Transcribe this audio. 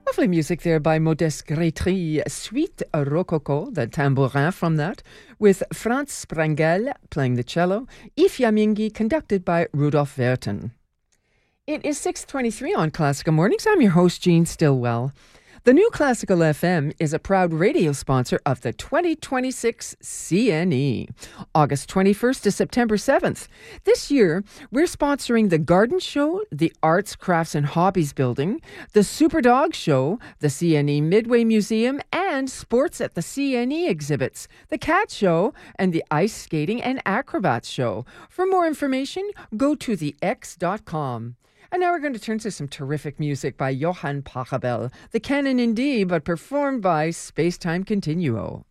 Lovely music there by Modeste Grétry, Suite Rococo, the tambourin from that, with Franz Sprengel playing the cello, Yves Yamingi conducted by Rudolf Verton. It is 6:23 on Classical Mornings. I'm your host, Jean Stillwell. The new Classical FM is a proud radio sponsor of the 2026 CNE, August 21st to September 7th. This year, we're sponsoring the Garden Show, the Arts, Crafts and Hobbies Building, the Super Dog Show, the CNE Midway Museum, and sports at the CNE exhibits, the Cat Show, and the Ice Skating and Acrobats Show. For more information, go to thex.com. And now we're going to turn to some terrific music by Johann Pachelbel, the canon in D, but performed by Space-Time Continuo.